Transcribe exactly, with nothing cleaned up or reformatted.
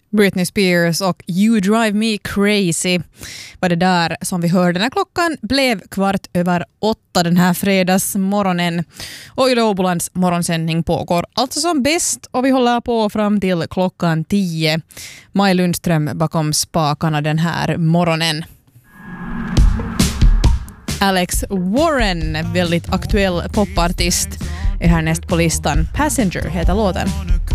Britney Spears och You Drive Me Crazy var det där som vi hörde när klockan blev kvart över åtta den här fredagsmorgonen. Och Yle Åbolands morgonsändning pågår alltså som bäst och vi håller på fram till klockan tio. Maj Lundström bakom spakarna den här morgonen. Alex Warren, väldigt aktuell popartist, är härnäst på listan. Passenger heter låten.